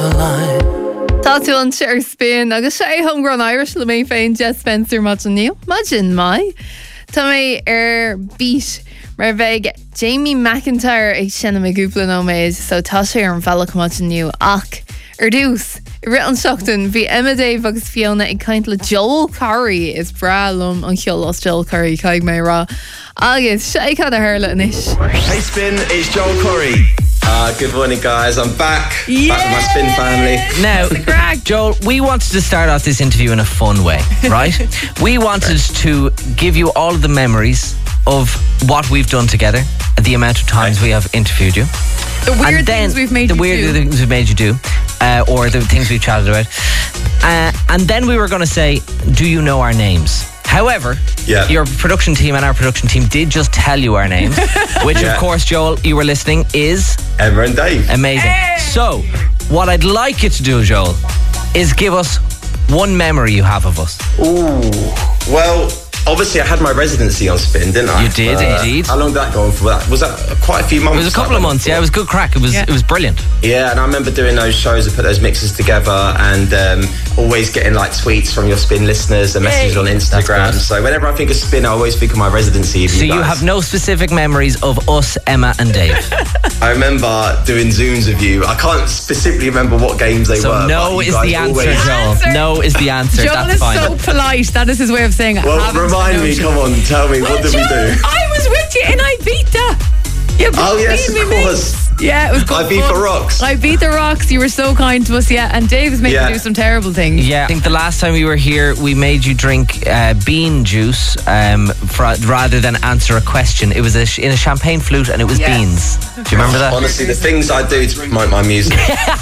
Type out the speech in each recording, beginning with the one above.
Tá tú an sé ar spin agus sé homegrown Irish le mé féin Jess Spencer mat an níl. Imagine mai. Tá mé ar beat mar bheith Jamie McIntyre ag sinna me gúpla nó méid, so tá sé ar an bhealach mat an níl ach ar dús. I rit an seachtain bhí Emma Dave agus Fiona ag caint le Joel Corry is bralum an cheolas Joel Corry caig mé rá. Agus sé cad a hairla inis. Hey Spin, it's Joel Corry. Good morning guys, I'm back. Yeah. Back with my Spin family. Now, Joel, we wanted to start off this interview in a fun way, right? We wanted to give you all of the memories of what we've done together, the amount of times we have interviewed you. The weird things we've made you do. The weird things we've made you do, or the things we've chatted about. And then we were going to say, do you know our names? However, your production team and our production team did just tell you our names, which of course, Joel, you were listening, is Emma and Dave. Amazing. Hey! So, what I'd like you to do, Joel, is give us one memory you have of us. Ooh, well, obviously I had my residency on Spin, didn't I? You did, indeed. How long did that go on for? Was that quite a few months? It was a couple of months, yeah. It was good crack. It was brilliant. Yeah, and I remember doing those shows and put those mixes together and always getting like tweets from your Spin listeners and messages on Instagram. So whenever I think of Spin, I always think of my residency. So you have no specific memories of us, Emma and Dave? I remember doing Zooms with you. I can't specifically remember what games they were. So no is the answer, Joel. No is the answer. Joel is so polite. That is his way of saying it. Well, remind me, come on, tell me, what did we do? I was with you in Ibiza. Oh yes, of course. Yeah, it was good. I beat the rocks. I beat the rocks. You were so kind to us, and Dave was making you do some terrible things. Yeah, I think the last time we were here, we made you drink bean juice rather than answer a question. It was in a champagne flute, and it was beans. Do you remember that? Honestly, the things I do to promote my music.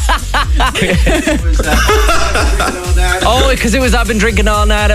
Oh, because it was I've been drinking all night.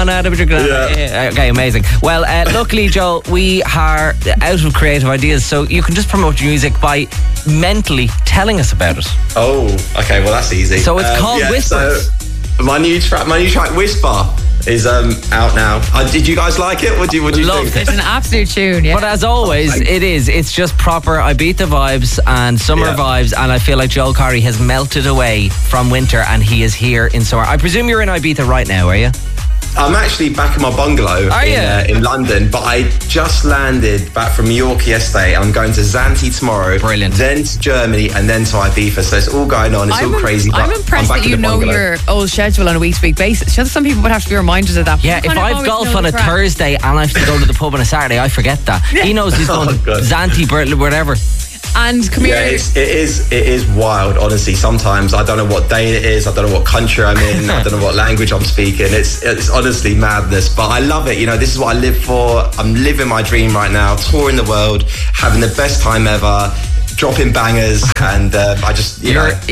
Yeah. Okay, amazing. Well, luckily, Joel, we are out of creative ideas, so you can just promote your music by mentally telling us about it. Oh, okay. Well, that's easy. So it's called Whispers. So my new track, Whisper, is out now. Did you guys like it? What do you think? It's an absolute tune, yeah. But as always, it's just proper Ibiza vibes and summer vibes, and I feel like Joel Corry has melted away from winter and he is here in summer. I presume you're in Ibiza right now, are you? I'm actually back in my bungalow in London, but I just landed back from York yesterday. I'm going to Zante tomorrow. Brilliant. Then to Germany and then to Ibiza. So it's all going on. It's all crazy. I'm impressed that you know your old schedule on a week-to-week basis. Just some people would have to be reminded of that. Yeah, if I've golf on a Thursday and I have to go to the pub on a Saturday, I forget that. He knows he's going to Zante, whatever. And come here. It is wild, honestly. Sometimes I don't know what day it is, I don't know what country I'm in, I don't know what language I'm speaking. It's honestly madness, but I love it. You know, this is what I live for. I'm living my dream right now, touring the world, having the best time ever, dropping bangers, and I just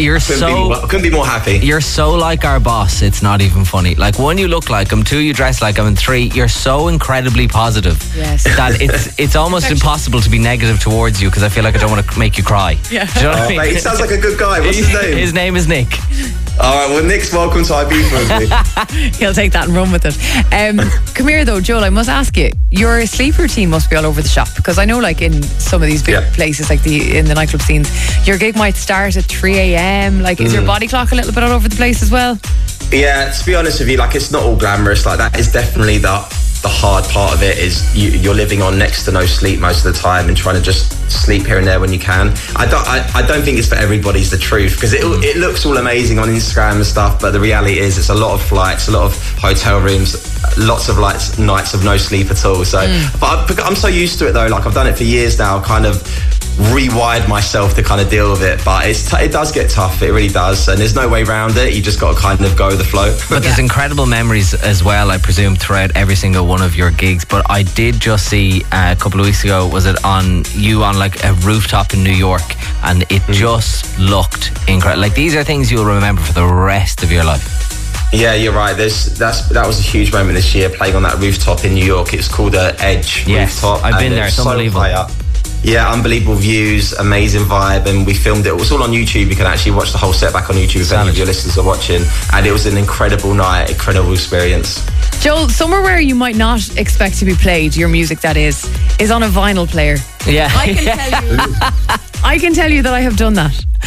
couldn't be more happy. You're so like our boss, it's not even funny. Like, one, you look like him, two, you dress like him, and three, you're so incredibly positive that it's almost impossible to be negative towards you, because I feel like I don't want to make you cry. Yeah. Do you know what I mean? Mate, he sounds like a good guy. What's his name? His name is Nick. All right, well, Nick's welcome to Ibiza with me. He'll take that and run with it. Come here though, Joel, I must ask you, your sleep routine must be all over the shop, because I know like in some of these big places, like in the nightclub scenes, your gig might start at 3 a.m. Like, is your body clock a little bit all over the place as well? Yeah, to be honest with you, like, it's not all glamorous. Like, that is definitely the hard part of it, is you're living on next to no sleep most of the time and trying to just sleep here and there when you can. I don't think it's for everybody's the truth, because it looks all amazing on Instagram and stuff, but the reality is it's a lot of flights, a lot of hotel rooms, lots of nights of no sleep at all. So but I'm so used to it though. Like, I've done it for years now, kind of rewired myself to kind of deal with it, but it does get tough. It really does, and there's no way around it. You just got to kind of go with the flow. But there's incredible memories as well, I presume, throughout every single one of your gigs. But I did just see a couple of weeks ago, was it on like a rooftop in New York, and it just looked incredible. Like, these are things you'll remember for the rest of your life. Yeah, you're right. That was a huge moment this year, playing on that rooftop in New York. It's called Edge Rooftop. I've been there. It's unbelievable. Yeah, unbelievable views, amazing vibe, and we filmed it. It was all on YouTube. You can actually watch the whole set back on YouTube if any of your listeners are watching. And it was an incredible night, incredible experience. Joel, somewhere where you might not expect to be played, your music that is on a vinyl player. Yeah. I can tell you that I have done that.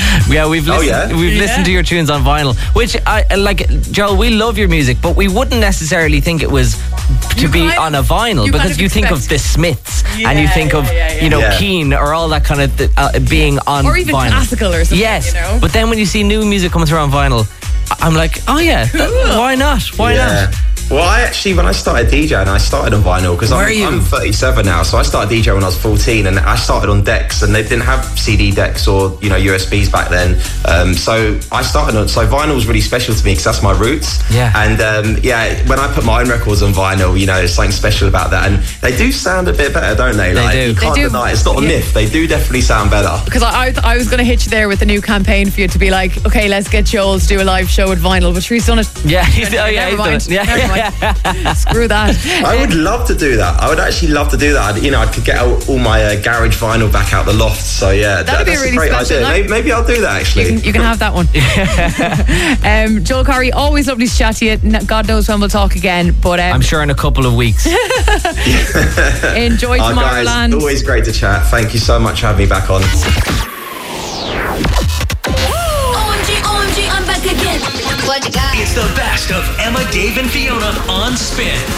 Yeah, we've listened to your tunes on vinyl, which I like. Joel, we love your music, but we wouldn't necessarily think it was to be on a vinyl, because you think of the Smiths and you think of Keane or all that kind of being on or even vinyl. classical or something. Yes, but then when you see new music coming through on vinyl, I'm like, oh yeah, why not? Why not? Well, when I started DJing, I started on vinyl because I'm 37 now. So I started DJing when I was 14, and I started on decks, and they didn't have CD decks or USBs back then. So I started on. So vinyl was really special to me because that's my roots. Yeah. And when I put my own records on vinyl, there's something special about that, and they do sound a bit better, don't they? They do. You can't deny it. It's not a myth. They do definitely sound better. Because I was going to hit you there with a new campaign for you to be like, okay, let's get Joel to do a live show with vinyl, but he's done it. Yeah, Never mind. Screw that. I would love to do that. I would actually love to do that. I could get all my garage vinyl back out the loft. So yeah, that'd be a really great special idea. Maybe I'll do that actually. You can have that one. Joel Corry, always lovely to chat to you. God knows when we'll talk again, but I'm sure in a couple of weeks. Enjoy Tomorrowland. Guys, always great to chat. Thank you so much for having me back on. OMG, I'm back again. What you got? It's the best of Emma, Dave and Fiona on Spin.